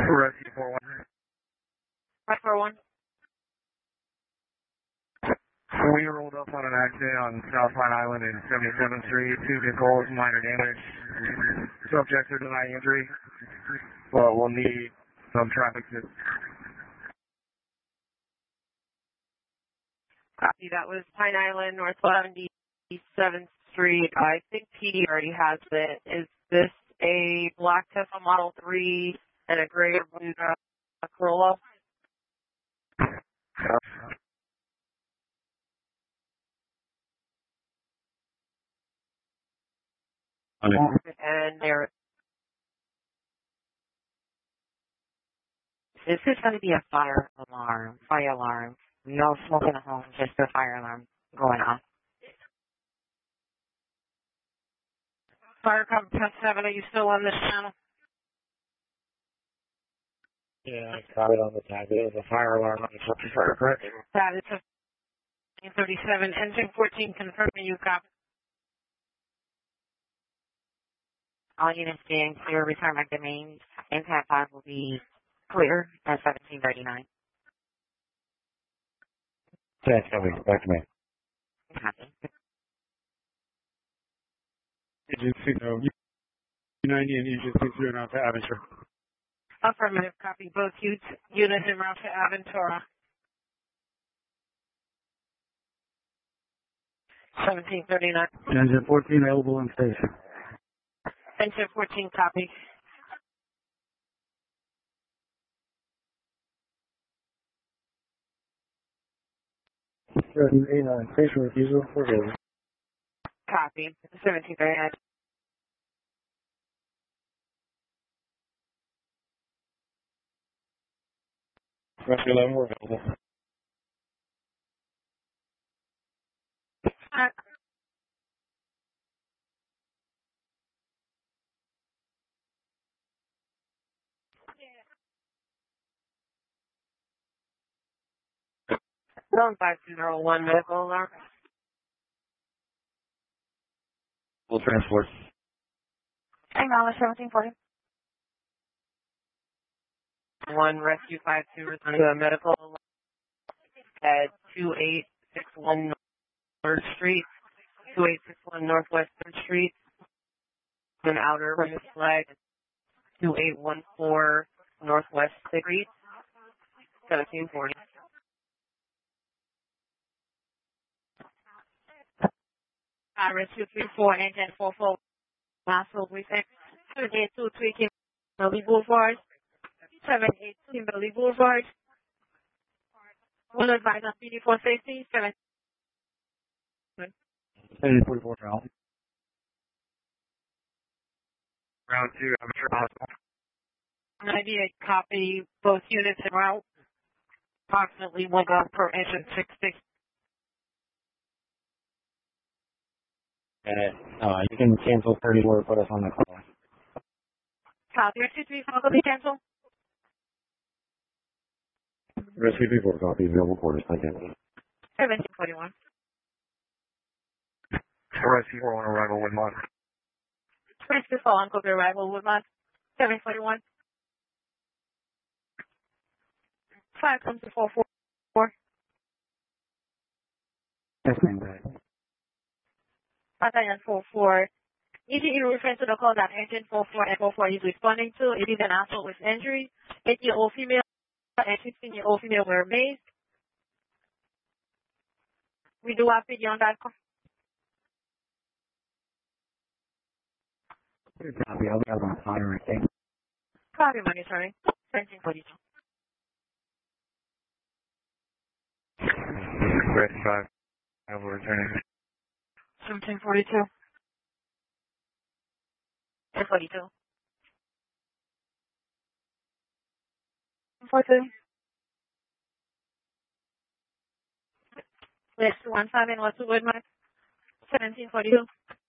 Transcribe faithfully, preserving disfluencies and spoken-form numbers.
Rescue four one. five four one. We rolled up on an accident on South Pine Island in seventy-seventh Street. Two vehicles, minor damage. Subjects are denying injury, but we'll need some traffic to. Copy. That was Pine Island, North seventy-seventh Street. I think P D already has it. Is this a black Tesla Model three and a gray or blue uh, Corolla? And there, this is going to be a fire alarm. Fire alarm. No smoke in the home, just a fire alarm going off. Fire Company ten seven, are you still on this channel? Yeah, I got it on the tag. It was a fire alarm on the subject fire, correct? That is a thirty-seven, engine fourteen, confirming you copy. All units being clear, return back domain. Impact five will be clear at seventeen thirty-nine. Yes, coming back to me. Copy. Agency no. U ninety and agency zero out to Aventura. Affirmative copy. Both units en route to Aventura. seventeen thirty-nine. Engine fourteen available in station. Engine fourteen copy. seven eighty-nine, station refusal for Haley. Copy. seventeen thirty-nine. Rescue eleven, we're available. Uh, Zone five two zero one, medical alarm. Full transport. Hang on, seventeen forty. One rescue five two return to a medical alarm at two eight six one North Street, two eight six one Northwest third Street, an outer ring flag, two eight one four Northwest sixth Street, seventeen forty. Uh, rescue three four, engine four four, Massel Reflex, seven eight two three Kimberly Boulevard, seven eight two Kimberly Boulevard. Will advise on P D for safety, seven. seven forty-four round. Round two, I'm sure hospital. ninety-eight copy, both units en route, approximately one gun per engine, six six. Uh, uh, you can cancel thirty-four, put us on the call. Copy, rescue three four, copy cancel. Rescue three four, copy, available quarters, I can. seventeen forty-one. Rescue four one, arrival with mod. Rescue four on copy arrival with mod, seven forty-one. five comes to four four. Yes, ma'am, go ahead. Battalion four four. E T E reference to the call that engine four four and four four is responding to. It is an assault with injury. eight-year-old female and fifteen-year-old female were amazed. We do have video on that call. Copy, I'll be out on fire, okay? Copy monitoring. seventeen forty-two. Rescue five, I will return. seventeen forty-two. ten forty-two. forty-two. Let's do one five and what's the word mark? seventeen forty-two.